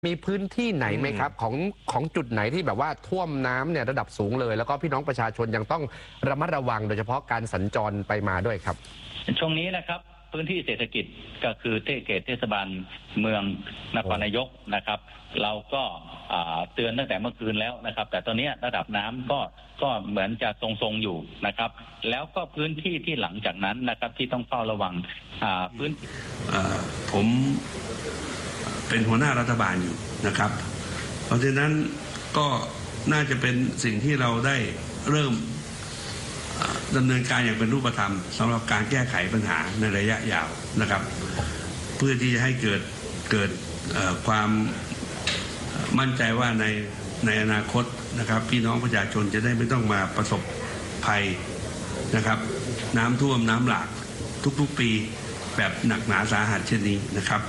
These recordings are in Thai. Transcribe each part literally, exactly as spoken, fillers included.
มีพื้นที่ไหนไหมครับของของจุดไหนที่แบบว่าท่วมน้ำเนี่ยระดับสูงเลยแล้วก็พี่น้องประชาชนยังต้องระมัดระวังโดยเฉพาะการสัญจรไปมาด้วยครับช่วงนี้นะครับพื้นที่เศรษฐกิจก็คือเทศเขตเทศบาลเมืองนครนายกนะครับเราก็เตือนตั้งแต่เมื่อคืนแล้วนะครับแต่ตอนนี้ระดับน้ำก็ก็เหมือนจะทรงๆอยู่นะครับแล้วก็พื้นที่ที่หลังจากนั้นนะครับที่ต้องเฝ้าระวังพื้นผมเป็นหัวหน้ารัฐบาลอยู่นะครับเพราะฉะนั้นก็น่าจะเป็นสิ่งที่เราได้เริ่มดำเนินการอย่างเป็นรูปธรรมสำหรับการแก้ไขปัญหาในระยะยาวนะครับเพื่อที่จะให้เกิดเกิดความมั่นใจว่าในในอนาคตนะครับพี่น้องประชาชนจะได้ไม่ต้องมาประสบภัยนะครับน้ำท่วมน้ำหลากทุกๆปีแบบหนักหนาสาหัสเช่นนี้นะครับ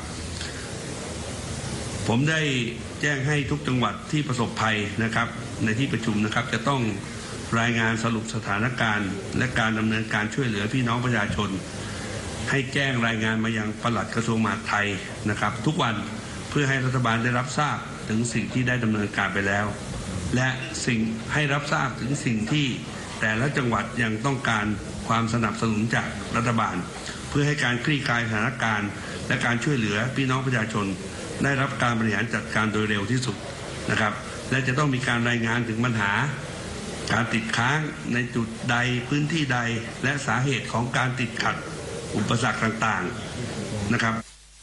ผมได้แจ้งให้ทุกจังหวัดที่ประสบภัยนะครับในที่ประชุมนะครับจะต้องรายงานสรุปสถานการณ์และการดำเนินการช่วยเหลือพี่น้องประชาชนให้แจ้งรายงานมายังปลัดกระทรวงมหาดไทยนะครับทุกวันเพื่อให้รัฐบาลได้รับทราบถึงสิ่งที่ได้ดำเนินการไปแล้วและสิ่งให้รับทราบถึงสิ่งที่แต่ละจังหวัดยังต้องการความสนับสนุนจากรัฐบาลเพื่อให้การคลี่คลายสถานการณ์และการช่วยเหลือพี่น้องประชาชนได้รับการบริหารจัดการโดยเร็วที่สุดนะครับและจะต้องมีการรายงานถึงปัญหาการติดค้างในจุดใดพื้นที่ใดและสาเหตุของการติดขัดอุปสรรคต่างๆนะครับ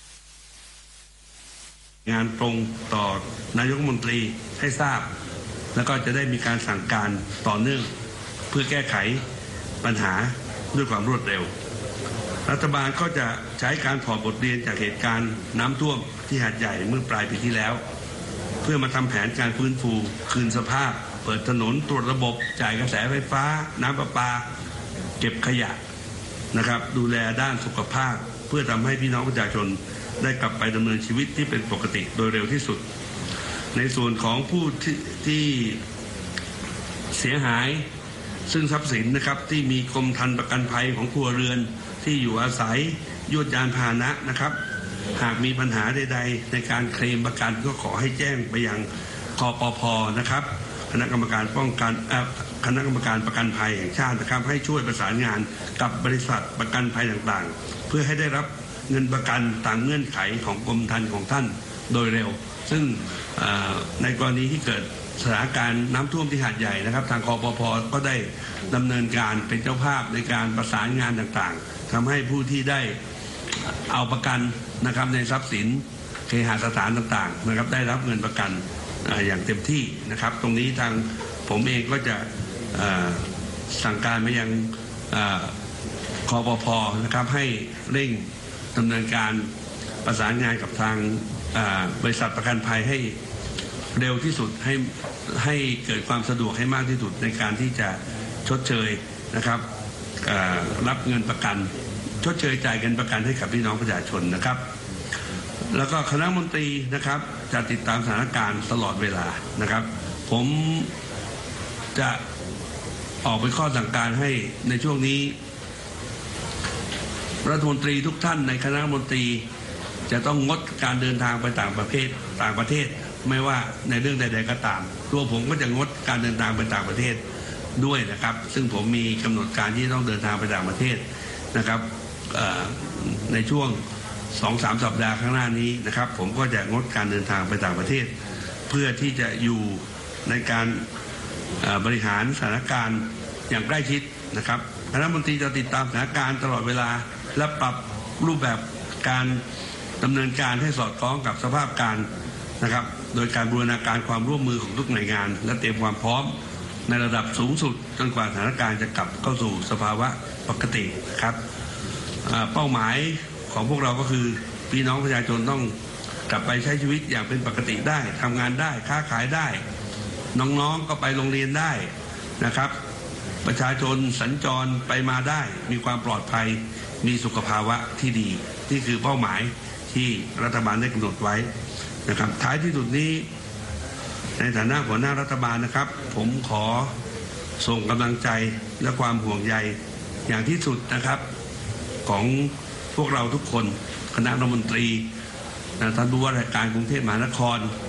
งานตรงต่อนายกรัฐมนตรีให้ทราบแล้วก็จะได้มีการสั่งการต่อเนื่องเพื่อแก้ไขปัญหาด้วยความรวดเร็วรัฐบาลก็จะใช้การถอดบทเรียนจากเหตุการณ์น้ำท่วมที่หาดใหญ่เมื่อปลายปีที่แล้วเพื่อมาทำแผนการฟื้นฟูคืนสภาพเปิดถนนตรวจระบบจ่ายกระแสไฟฟ้าน้ำประปาเก็บขยะนะครับดูแลด้านสุขภาพเพื่อทำให้พี่น้องประชาชนได้กลับไปดำเนินชีวิตที่เป็นปกติโดยเร็วที่สุดในส่วนของผู้ที่ที่เสียหายซึ่งทรัพย์สินนะครับที่มีกรมธรรม์ประกันภัยของครัวเรือนที่อยู่อาศัยยวดยานพาหนะนะครับหากมีปัญหาใดๆในการเคลมประกันก็ขอให้แจ้งไปยังคปภ.นะครับคณะกรรมการป้องกันคณะกรรมการประกันภัยแห่งชาตินะครับให้ช่วยประสานงานกับบริษัทประกันภัยต่างๆเพื่อให้ได้รับเงินประกันตามเงื่อนไขของกรมธรรม์ของท่านโดยเร็วซึ่งในกรณีที่เกิดสถานการณ์น้ำท่วมที่หาดใหญ่นะครับทางคปภ.ก็ได้ดำเนินการเป็นเจ้าภาพในการประสานงานต่างๆทำให้ผู้ที่ได้เอาประกันนะครับในทรัพย์สินเคหสถานต่างๆนะครับได้รับเงินประกันอย่างเต็มที่นะครับตรงนี้ทางผมเองก็จะสั่งการมายังคปภ.นะครับให้เร่งดำเนินการประสานงานกับทางบริษัทประกันภัยให้เร็วที่สุดให้ให้เกิดความสะดวกให้มากที่สุดในการที่จะชดเชยนะครับรับเงินประกันชดเชยจ่ายเงินประกันให้กับพี่น้องประชาชนนะครับแล้วก็คณะมนตรีนะครับจะติดตามสถานการณ์ตลอดเวลานะครับผมจะออกเป็นข้อสั่งการให้ในช่วงนี้รัฐมนตรีทุกท่านในคณะมนตรีจะต้องงดการเดินทางไปต่างประเทศต่างประเทศไม่ว่าในเรื่องใดๆก็ตามตัวผมก็จะงดการเดินทางไปต่างประเทศด้วยนะครับซึ่งผมมีกำหนดการที่ต้องเดินทางไปต่างประเทศนะครับในช่วง สองถึงสาม สัปดาห์ข้างหน้านี้นะครับผมก็จะงดการเดินทางไปต่างประเทศเพื่อที่จะอยู่ในการบริหารสถานการณ์อย่างใกล้ชิดนะครับคณะมนตรีจะติดตามสถานการณ์ตลอดเวลาและปรับรูปแบบการดำเนินการให้สอดคล้องกับสภาพการนะครับโดยการบูรณาการความร่วมมือของทุกหน่วยงานและเตรียมความพร้อมในระดับสูงสุดจนกว่าสถานการณ์จะกลับเข้าสู่สภาวะปกติครับเป้าหมายของพวกเราก็คือพี่น้องประชาชนต้องกลับไปใช้ชีวิตอย่างเป็นปกติได้ทำงานได้ค้าขายได้น้องๆก็ไปโรงเรียนได้นะครับประชาชนสัญจรไปมาได้มีความปลอดภัยมีสุขภาวะที่ดีนี่คือเป้าหมายที่รัฐบาลได้กำหนดไว้นะครับท้ายที่สุดนี้ในฐานะหัวหน้ารัฐบาลนะครับผมขอส่งกำลังใจและความห่วงใยอย่างที่สุดนะครับของพวกเราทุกคนคณะรัฐมนตรีนะท่านผู้ว่าราชการกรุงเทพมหานคร